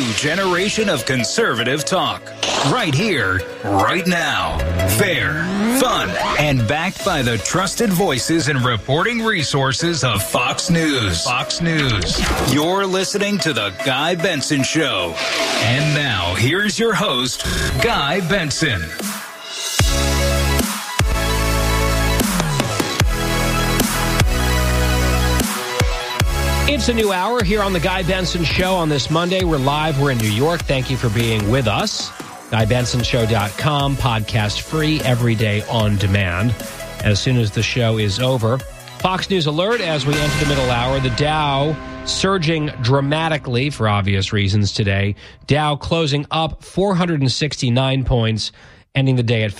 generation of conservative talk. Right here, right now. Fair, fun, and backed by the trusted voices and reporting resources of Fox News. Fox News. You're listening to The Guy Benson Show. And now, here's your host, Guy Benson. It's a new hour here on The Guy Benson Show on this Monday. We're live. We're in New York. Thank you for being with us. GuyBensonShow.com, podcast free, every day on demand. As soon as the show is over. Fox News alert as we enter the middle hour. The Dow surging dramatically for obvious reasons today. Dow closing up 469 points, ending the day at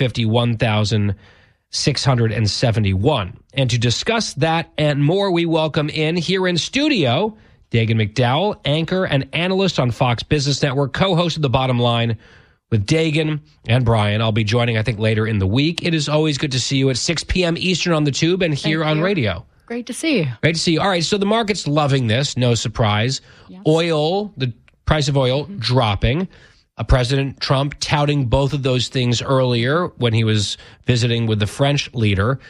51,671. And to discuss that and more, we welcome in here in studio Dagen McDowell, anchor and analyst on Fox Business Network, co-host of The Bottom Line with Dagen and Brian. I'll be joining, I think, later in the week. It is always good to see you at 6 p.m. Eastern on the Tube and here on radio. Great to see you. Great to see you. All right, so the market's loving this, no surprise. Yes. Oil, the price of oil dropping. President Trump touting both of those things earlier when he was visiting with the French leader.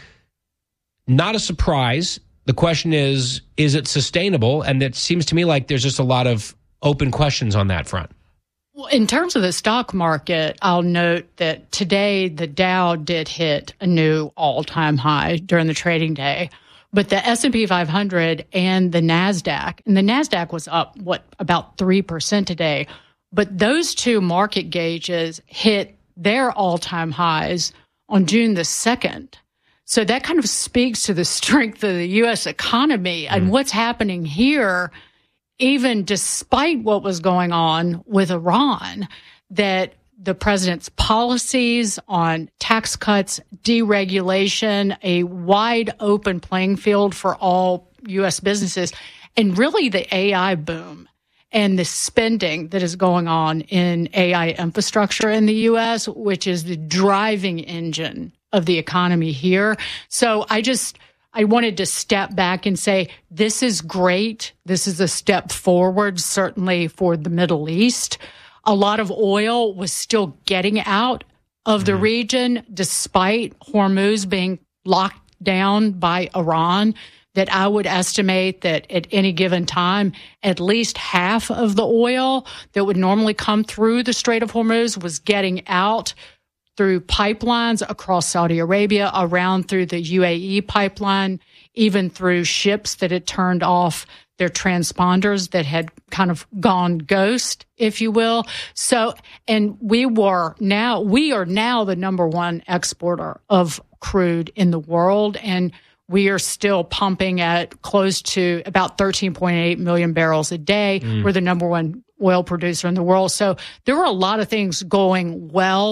Not a surprise. The question is it sustainable? And it seems to me like there's just a lot of open questions on that front. Well, in terms of the stock market, I'll note that today the Dow did hit a new all-time high during the trading day. But the S&P 500 and the NASDAQ was up, about 3% today. But those two market gauges hit their all-time highs on June the 2nd. So that kind of speaks to the strength of the U.S. economy and what's happening here, even despite what was going on with Iran, that the president's policies on tax cuts, deregulation, a wide open playing field for all U.S. businesses, and really the AI boom and the spending that is going on in AI infrastructure in the U.S., which is the driving engine of the economy here. So I wanted to step back and say, this is great. This is a step forward, certainly for the Middle East. A lot of oil was still getting out of the region, despite Hormuz being locked down by Iran, that I would estimate that at any given time, at least half of the oil that would normally come through the Strait of Hormuz was getting out through pipelines across Saudi Arabia, around through the UAE pipeline, even through ships that had turned off their transponders that had kind of gone ghost, if you will. So, and we are now the number one exporter of crude in the world, and we are still pumping at close to about 13.8 million barrels a day. We're the number one oil producer in the world. So there were a lot of things going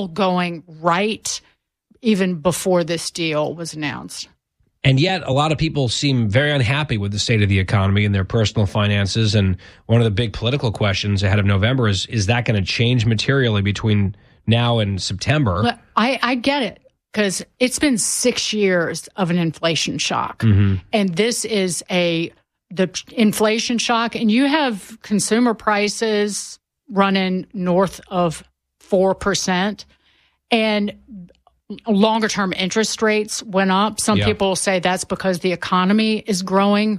right, even before this deal was announced. And yet a lot of people seem very unhappy with the state of the economy and their personal finances. And one of the big political questions ahead of November is that going to change materially between now and September? But I get it, because it's been 6 years of an inflation shock. And this is the inflation shock. And you have consumer prices running north of 4%. And longer-term interest rates went up. Some people say that's because the economy is growing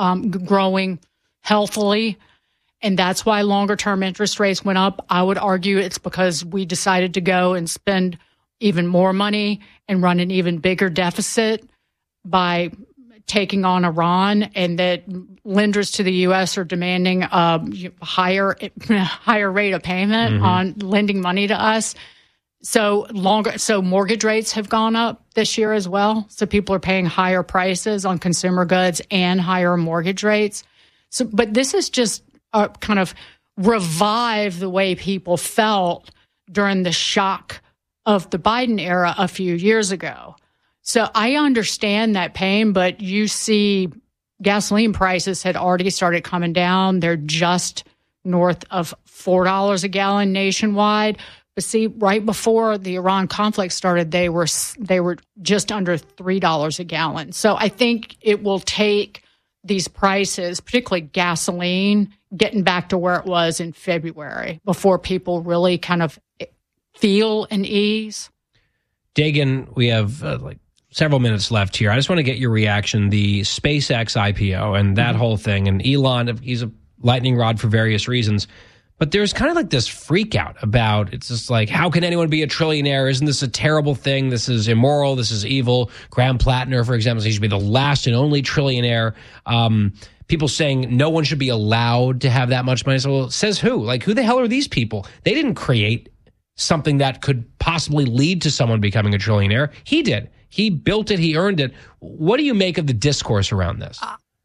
healthily, and that's why longer-term interest rates went up. I would argue it's because we decided to go and spend even more money and run an even bigger deficit by taking on Iran, and that lenders to the U.S. are demanding a higher rate of payment on lending money to us. So mortgage rates have gone up this year as well. So people are paying higher prices on consumer goods and higher mortgage rates. So, but this is just kind of revive the way people felt during the shock of the Biden era a few years ago. So I understand that pain, but you see gasoline prices had already started coming down. They're just north of $4 a gallon nationwide. But see, right before the Iran conflict started, they were just under $3 a gallon. So I think it will take these prices, particularly gasoline, getting back to where it was in February before people really kind of feel an ease. Dagan, we have several minutes left here. I just want to get your reaction. The SpaceX IPO and that whole thing, and Elon, he's a lightning rod for various reasons. But there's kind of like this freak out about, it's just like, how can anyone be a trillionaire? Isn't this a terrible thing? This is immoral. This is evil. Graham Plattner, for example, he should be the last and only trillionaire. People saying no one should be allowed to have that much money. So, well, says who? Like, who the hell are these people? They didn't create something that could possibly lead to someone becoming a trillionaire. He did. He built it. He earned it. What do you make of the discourse around this?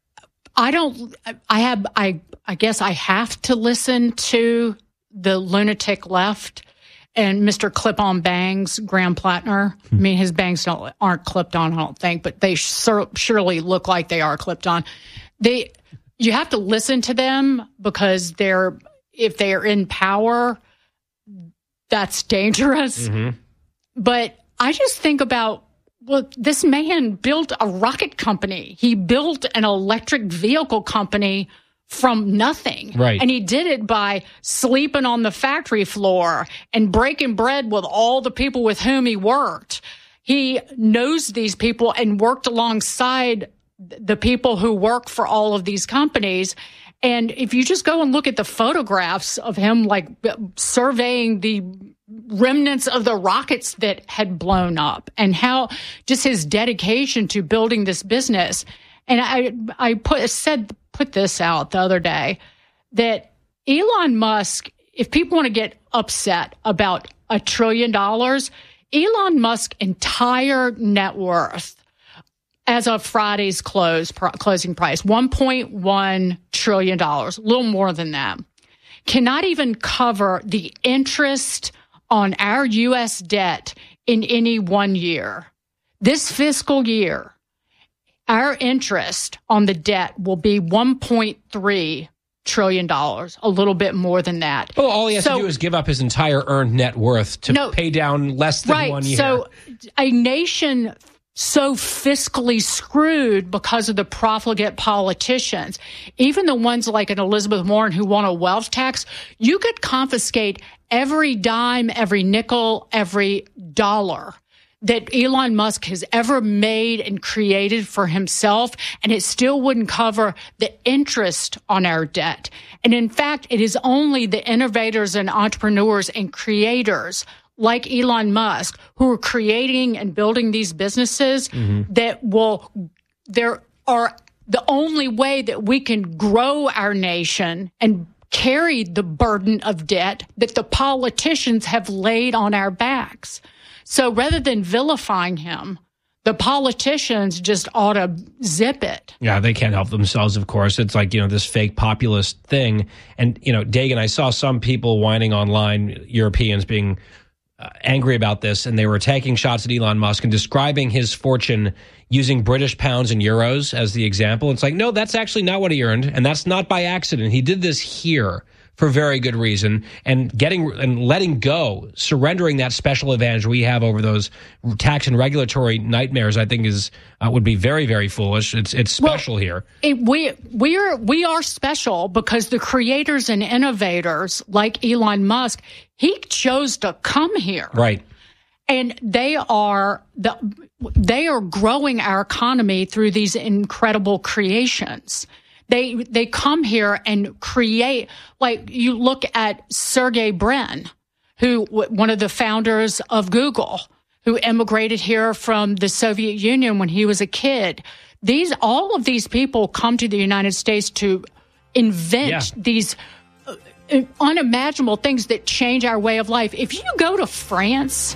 I guess I have to listen to the lunatic left and Mr. Clip-on Bangs, Graham Plattner. I mean, his bangs aren't clipped on, I don't think, but they surely look like they are clipped on. You have to listen to them because if they are in power, that's dangerous. Mm-hmm. But I just think about, well, this man built a rocket company. He built an electric vehicle company from nothing. Right. And he did it by sleeping on the factory floor and breaking bread with all the people with whom he worked. He knows these people and worked alongside the people who work for all of these companies. And if you just go and look at the photographs of him, like surveying the remnants of the rockets that had blown up and how just his dedication to building this business. And I put this out the other day that Elon Musk, if people want to get upset about $1 trillion, Elon Musk's entire net worth as of Friday's closing price, $1.1 trillion, a little more than that, cannot even cover the interest on our U.S. debt in any 1 year. This fiscal year, our interest on the debt will be $1.3 trillion, a little bit more than that. Well, all he has to do is give up his entire earned net worth to pay down less than 1 year. So a nation so fiscally screwed because of the profligate politicians, even the ones like an Elizabeth Warren who want a wealth tax, you could confiscate every dime, every nickel, every dollar that Elon Musk has ever made and created for himself, and it still wouldn't cover the interest on our debt. And in fact, it is only the innovators and entrepreneurs and creators like Elon Musk who are creating and building these businesses that there are the only way that we can grow our nation and carry the burden of debt that the politicians have laid on our backs. So rather than vilifying him, the politicians just ought to zip it. Yeah, they can't help themselves, of course. It's like, this fake populist thing. And, Dagan, I saw some people whining online, Europeans being angry about this, and they were taking shots at Elon Musk and describing his fortune using British pounds and euros as the example. It's like, no, that's actually not what he earned, and that's not by accident. He did this here for very good reason, and letting go, surrendering that special advantage we have over those tax and regulatory nightmares, I think would be very, very foolish. It's special here. We are special because the creators and innovators like Elon Musk, he chose to come here, right? And they are growing our economy through these incredible creations. They come here and create, like you look at Sergey Brin, who one of the founders of Google, who immigrated here from the Soviet Union when he was a kid. All of these people come to the United States to invent these unimaginable things that change our way of life. If you go to France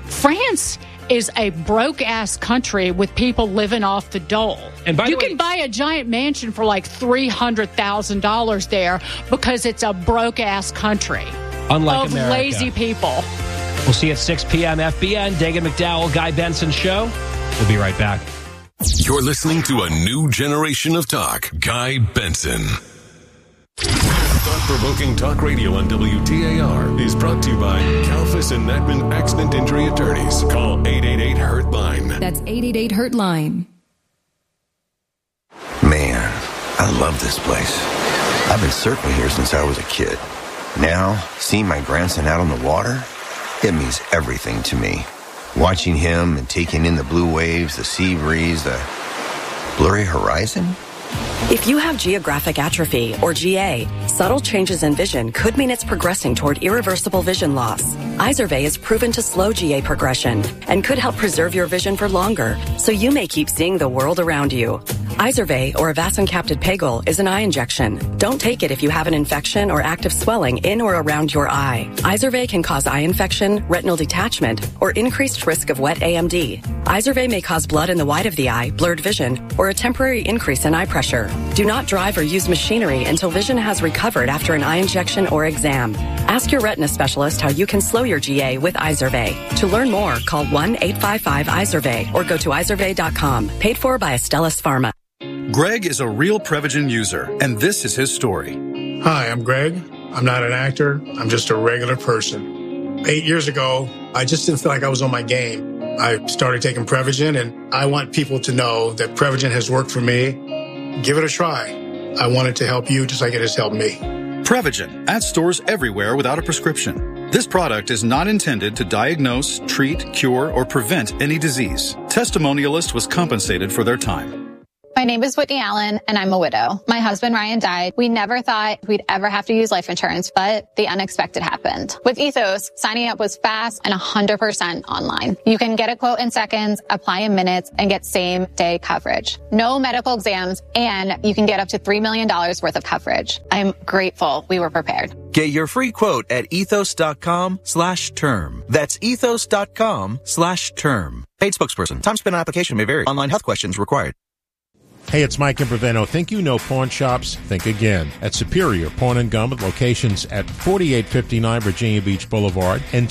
is a broke-ass country with people living off the dole. And you can buy a giant mansion for like $300,000 there because it's a broke-ass country. Unlike of America. Lazy people. We'll see you at 6 p.m. FBN. Dagan McDowell, Guy Benson Show. We'll be right back. You're listening to a new generation of talk. Guy Benson. Thought-provoking talk radio on WTAR is brought to you by Kalfas and Natman Accident Injury Attorneys. Call 888-HURT-LINE. That's 888-HURT-LINE. Man, I love this place. I've been surfing here since I was a kid. Now, seeing my grandson out on the water, it means everything to me. Watching him and taking in the blue waves, the sea breeze, the blurry horizon. If you have geographic atrophy, or GA, subtle changes in vision could mean it's progressing toward irreversible vision loss. Izervay is proven to slow GA progression and could help preserve your vision for longer, so you may keep seeing the world around you. Izervay, or avacincaptad pegol, is an eye injection. Don't take it if you have an infection or active swelling in or around your eye. Izervay can cause eye infection, retinal detachment, or increased risk of wet AMD. Izervay may cause blood in the white of the eye, blurred vision, or a temporary increase in eye pressure. Do not drive or use machinery until vision has recovered after an eye injection or exam. Ask your retina specialist how you can slow your GA with Izervay. To learn more, call 1-855-IZERVAY or go to izervay.com. Paid for by Astellas Pharma. Greg is a real Prevagen user, and this is his story. Hi, I'm Greg. I'm not an actor. I'm just a regular person. 8 years ago, I just didn't feel like I was on my game. I started taking Prevagen, and I want people to know that Prevagen has worked for me. Give it a try. I want it to help you just like it has helped me. Prevagen, at stores everywhere without a prescription. This product is not intended to diagnose, treat, cure, or prevent any disease. Testimonialist was compensated for their time. My name is Whitney Allen, and I'm a widow. My husband, Ryan, died. We never thought we'd ever have to use life insurance, but the unexpected happened. With Ethos, signing up was fast and 100% online. You can get a quote in seconds, apply in minutes, and get same-day coverage. No medical exams, and you can get up to $3 million worth of coverage. I'm grateful we were prepared. Get your free quote at ethos.com/term. That's ethos.com/term. Paid spokesperson. Time spent on application may vary. Online health questions required. Hey, it's Mike Improviano. Think you know pawn shops? Think again. At Superior Pawn & Gun, with locations at 4859 Virginia Beach Boulevard and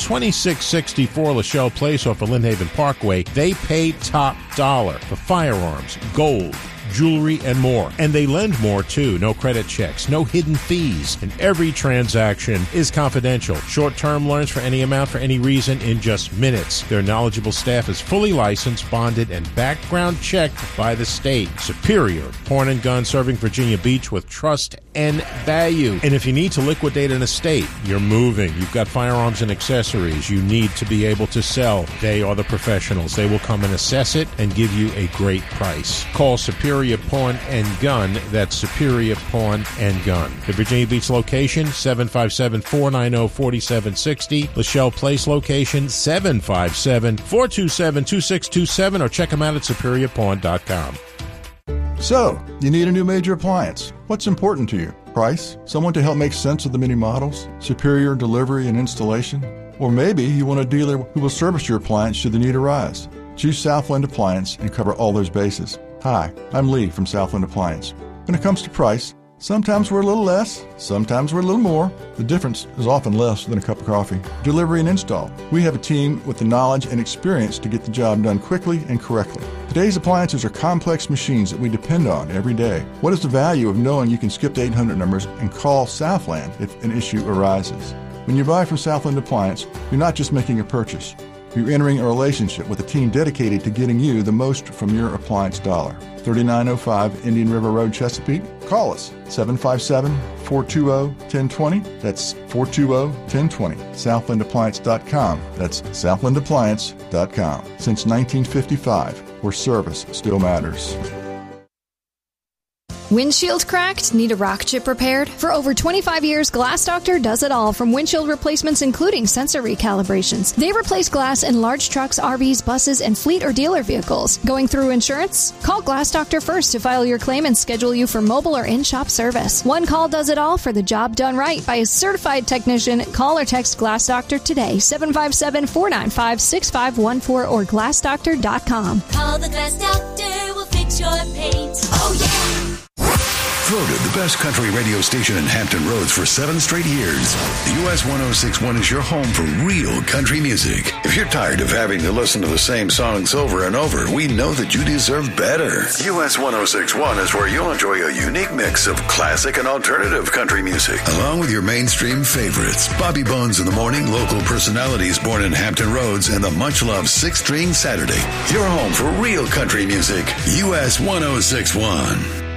2664 Lachelle Place off of Lynnhaven Parkway, they pay top dollar for firearms, gold, jewelry, and more. And they lend more, too. No credit checks, no hidden fees. And every transaction is confidential. Short-term loans for any amount, for any reason, in just minutes. Their knowledgeable staff is fully licensed, bonded, and background checked by the state. Superior Pawn & Gun, serving Virginia Beach with trust and value. And if you need to liquidate an estate, you're moving, you've got firearms and accessories you need to be able to sell, they are the professionals. They will come and assess it and give you a great price. Call Superior Pawn & Gun. That's Superior Pawn & Gun. The Virginia Beach location, 757-490-4760. Lachelle Place location, 757-427-2627, or check them out at superiorpawn.com. So, you need a new major appliance. What's important to you? Price? Someone to help make sense of the many models? Superior delivery and installation? Or maybe you want a dealer who will service your appliance should the need arise. Choose Southland Appliance and cover all those bases. Hi, I'm Lee from Southland Appliance. When it comes to price, sometimes we're a little less, sometimes we're a little more. The difference is often less than a cup of coffee. Delivery and install. We have a team with the knowledge and experience to get the job done quickly and correctly. Today's appliances are complex machines that we depend on every day. What is the value of knowing you can skip the 800 numbers and call Southland if an issue arises? When you buy from Southland Appliance, you're not just making a purchase. You're entering a relationship with a team dedicated to getting you the most from your appliance dollar. 3905 Indian River Road, Chesapeake. Call us, 757-420-1020. That's 420-1020. SouthlandAppliance.com. That's SouthlandAppliance.com. Since 1955, where service still matters. Windshield cracked? Need a rock chip repaired? For over 25 years, Glass Doctor does it all, from windshield replacements including sensor recalibrations. They replace glass in large trucks, RVs, buses, and fleet or dealer vehicles. Going through insurance? Call Glass Doctor first to file your claim and schedule you for mobile or in-shop service. One call does it all for the job done right by a certified technician. Call or text Glass Doctor today, 757-495-6514 or glassdoctor.com. Call the Glass Doctor, we'll fix your paint. Oh, yeah! Voted the best country radio station in Hampton Roads for 7 straight years, US 106.1 is your home for real country music. If you're tired of having to listen to the same songs over and over, we know that you deserve better. US 106.1 is where you'll enjoy a unique mix of classic and alternative country music, along with your mainstream favorites. Bobby Bones in the Morning, local personalities born in Hampton Roads, and the much-loved 6 String Saturday. Your home for real country music, US 106.1.